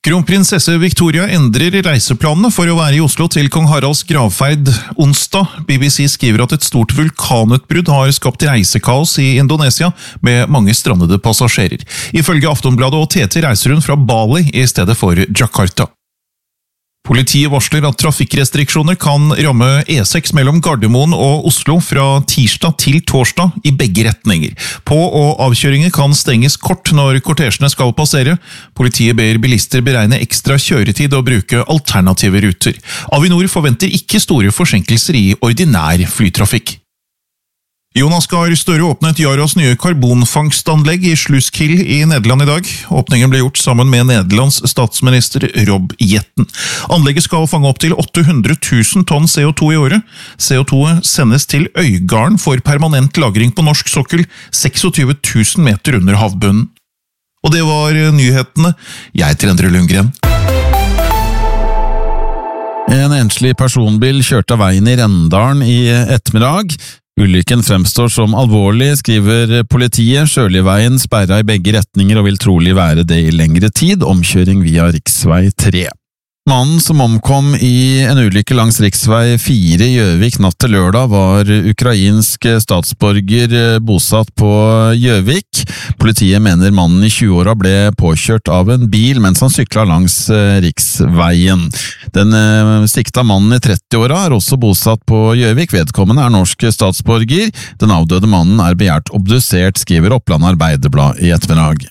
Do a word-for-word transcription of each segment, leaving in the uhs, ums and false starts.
Kronprinsesse Victoria endrer reiseplanene for å være i Oslo til kong Haralds gravferd onsdag. B B C skriver at et stort vulkanutbrudd har skapt reisekaos i Indonesia med mange strandede passasjerer. Ifølge Aftonbladet og T T reiser hun fra Bali i stedet for Jakarta. Politiet varsler at trafikkrestriksjoner kan ramme E seks mellom Gardermoen og Oslo fra tirsdag til torsdag i begge retninger. På- og avkjøringer kan stenges kort når kortesjene skal passere. Politiet ber bilister beregne ekstra kjøretid og bruke alternative ruter. Avinor forventer ikke store forsinkelser i ordinær flytrafikk. Jonas Gahr Støre åpnet Yaras nye karbonfangstanlegg i Sluiskil i Nederland i dag. Åpningen ble gjort sammen med Nederlands statsminister Rob Jetten. Anlegget skal fange opp til åtte hundre tusen tonn C O to i året. C O to sendes til Øygarden for permanent lagring på norsk sokkel, tjueseks tusen meter under havbunnen. Og det var nyhetene. Jeg heter Endre Lundgren. En enslig personbil kjørte av veien i Rendalen i ettermiddag. Ulykken fremstår som alvorlig, skriver politiet. Sjølivveien sperra i begge retninger og vil trolig være det i lengre tid, omkjøring via riksvei tre. Mannen som omkom i en ulykke langs riksvei fire i Gjøvik natt til lørdag var ukrainsk statsborger bosatt på Gjøvik. Politiet mener mannen i tjueåra ble påkjørt av en bil mens han sykla langs riksveien. Den sikta mannen i trettiåra er også bosatt på Gjøvik. Vedkommende er norsk statsborger. Den avdøde mannen er begjært obdusert, skriver Oppland Arbeiderblad i ettermiddag.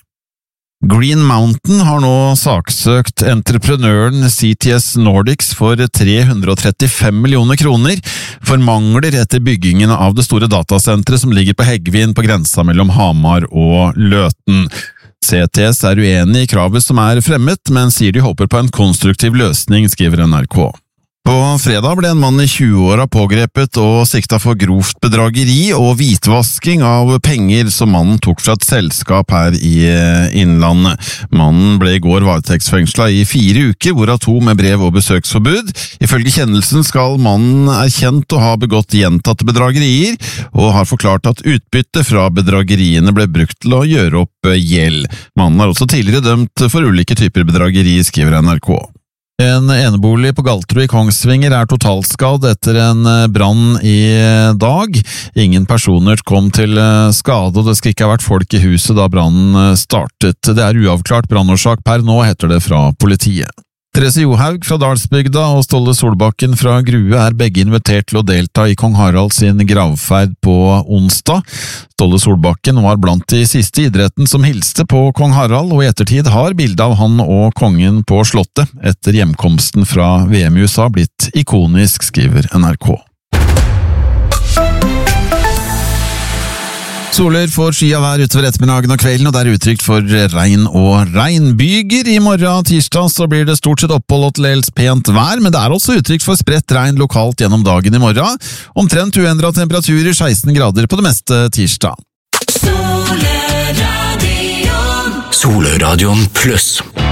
Green Mountain har nå saksøkt entreprenøren C T S Nordics for tre hundre og trettifem millioner kroner for mangler etter byggingen av det store datasenteret som ligger på Heggvin på grensa mellom Hamar og Løten. C T S er uenig i kravet som er fremmet, men sier de håper på en konstruktiv løsning, skriver N R K. På fredag ble en mann i tjueåra pågrepet og sikta for grovt bedrageri og hvitvasking av penger som mannen tok fra et selskap her i Innlandet. Mannen ble i går varetektsfengsla i fire uker, hvorav to med brev- og besøksforbud. Ifølge kjennelsen skal mannen erkjent å ha begått gjentatte bedragerier, og har forklart at utbytte fra bedrageriene ble brukt til å gjøre opp gjeld. Mannen er også tidligere dømt for ulike typer bedrageri, skriver N R K. En enebolig på Galterud i Kongsvinger er totalskadd etter en brann i dag. Ingen personer kom til skade, og det skal ikke ha vært folk i huset da brannen startet. Det er uavklart brannårsak per nå, heter det fra politiet. Therese Johaug fra Dalsbygda og Ståle Solbakken fra Grue er begge invitert til å delta i kong Harald sin gravferd på onsdag. Ståle Solbakken var blant de siste idretten som hilste på kong Harald, og i ettertid har bildet av han og kongen på slottet etter hjemkomsten fra V M i U S A blitt ikonisk, skriver N R K. Soler får sky av vær utover ettermiddagen og kvelden, og det er utrygt for regn og regnbyger. I morgen tirsdag så blir det stort sett opphold og til dels pent vær, men det er også utrygt for spredt regn lokalt gjennom dagen i morgen. Omtrent uendret temperaturer, seksten grader på det meste tirsdag. Soløradion. Soløradion pluss.